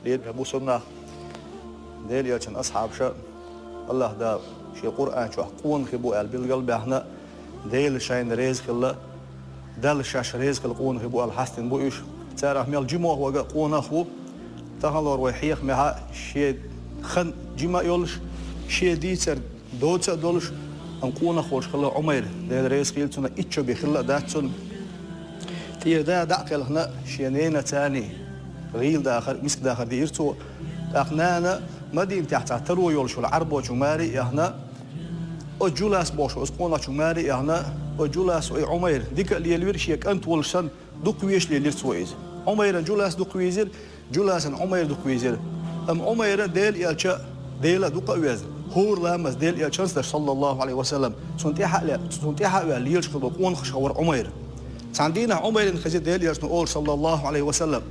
ليل أبو سنة ديل يلشن أصحاب شا الله دا شي قرآن شو قون خبو بالقلب احنا ديل شاين رزق الله دل شاش رزق القون خبو الحسن بو إيش تعرف ميل جموع وقا قون أخو تهلور ويحيخ مها شي خن جما يولش شي ديتر دوتر دولش أنقون أخوش خلا عمير ديل رزق يلتنا إتشو بخلا داتون تير دا دعقل هنا شينين تاني غيل داخل مسك داخل ديرتو أخنانا مدين تحت ترو يولشو العرب وجماري هنا وجلاس بوشو اسقونا جماري هنا وجلاس عمير ديك اللي الورشيك أنت ولشان دقويش اللي ليرتويز عمير جلاس دقويزير جلاس عمير دقويزير عمير ديل يالشا ديل دقويز هور لامس ديل يالشان صلى الله عليه وسلم سنتيحة اللي يلشخ بقون خشور عمير عندنا عمر خزي ديل يرسنو صلى الله عليه وسلم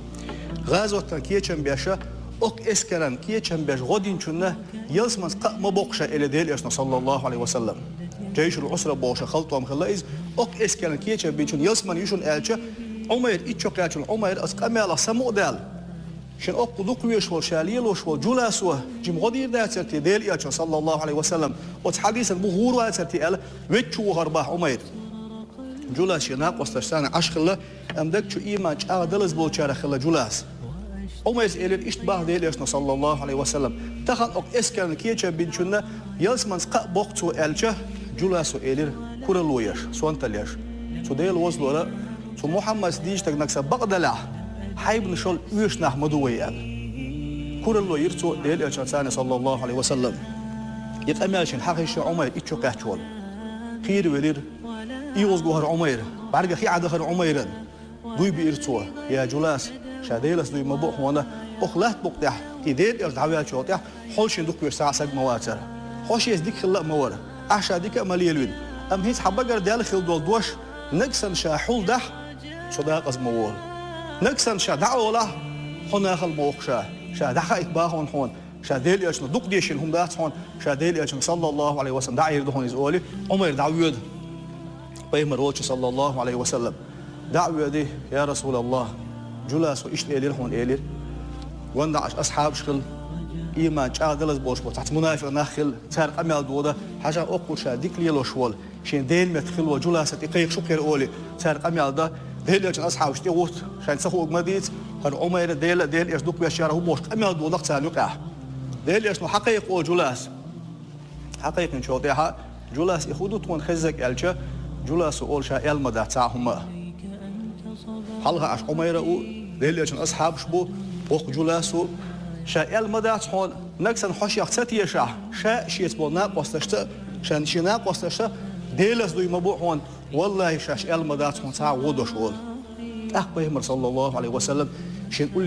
غازوة كيتشن بيشا اوك اسكران كيتشن بيش غودين شنه يلسمن ما بوقشا الى ديل يرسنو صلى الله عليه وسلم جيش العسرة بوشا خلطوهم خلايز اوك اسكران كيتشن بيشن يلسمن يشون الچا عمر اتشو قاچن عمر اسقمي على سمو دال شن اوك دقويش والشاليلوش والجلاسوه جيم غودير داترتي ديل يرسنو صلى الله عليه وسلم وتحديث بغور واترتي ال وچو هربا عمر جلاس يناق وستشتان عشخلة أمدك شو إيمان أغدلز بولشارة خلا جلاس أميز إلى إشتباه ديليشنا صلى الله عليه وسلم تخن أك إسكان كيتشا بنشنا يلسمن سقى بوقتو إلشة جلاس إلى كورلويش سوانتليش سو ديل وصلوا سو محمد ديش تكنكسا بقدلا حيب نشول ويش نحمدوه كورلو يرتو ديل إلشان صلى الله عليه وسلم يتأملشن حقيش عمر إتشو كهتشول خير ولير يوز جوهر عمير بعرق خي عدخر عميرا دوي بيرتوه يا جلاس شاديلس دوي مبوح وانا اخلات بقتح يدير ارتعويات شوطح حولشين دوك بيرساع ساق مواتر خوش يزديك خلاق مورا احشا ديك امالي الوين ام هيت حبقر ديال خل دول دوش نكسن شا حول دح صداق از موول نكسن شا دعو له هنا خل موخشا شا دحا اتباهون هون شا ديل يشن دوك ديشن هم دات هون شا ديل يشن صلى الله عليه وسلم دعي يردهون يزولي عمير دعويد بيمر وجه صلى الله عليه وسلم دعوة دي يا رسول الله جلاس وإيش إلير هون إلير وندعش أصحاب شغل إيمان شادلز بوش تحت منافق نخل تار أمل دوده حاجة أقول شاديك ليلو شوال شين دين متخل وجلاس تقيق شكر أولي تار أمل ده ديل يجن أصحاب شتيوت شين سخوق مديت هن عمير ديل يصدق بيشاره بوش أمل دوده تانوقع ديل يجن حقيق وجلاس حقيق نشوطيها جلاس يخودو تون خزك ألشة جلاس أول شيء المدة تاعهم حلها عش عمير أو ديل يجن أصحاب شبو وق جلاسو شاء المدة هون نكسن حش يختتي شاء شيء تبغى ناق واستشت شان شيء ناق واستشت ديلس دوي مبوع هون والله شاش المدة هون تاع ودش هون بيهمر صلى الله عليه وسلم شين